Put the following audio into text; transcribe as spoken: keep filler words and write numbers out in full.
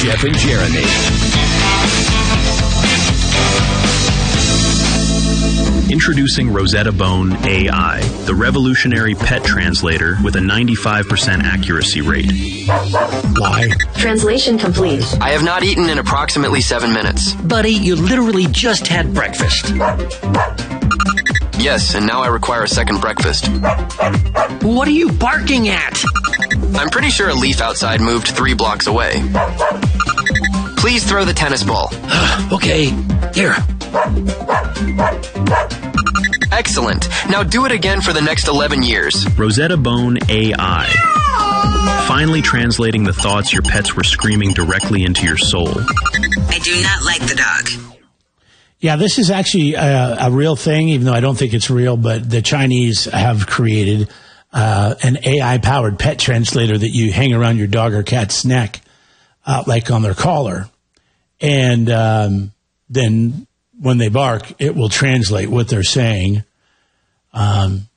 Jeff and Jeremy. Introducing Rosetta Bone A I, the revolutionary pet translator with a ninety-five percent accuracy rate. Why? Translation complete. I have not eaten in approximately seven minutes. Buddy, you literally just had breakfast. Yes, and now I require a second breakfast. What are you barking at? I'm pretty sure a leaf outside moved three blocks away. Please throw the tennis ball. Okay, here. Excellent. Now do it again for the next eleven years. Rosetta Bone A I. Finally translating the thoughts your pets were screaming directly into your soul. I do not like the dog. Yeah, this is actually a, a real thing, even though I don't think it's real, but the Chinese have created uh, an A I-powered pet translator that you hang around your dog or cat's neck, uh, like on their collar. And um, then when they bark, it will translate what they're saying. Um,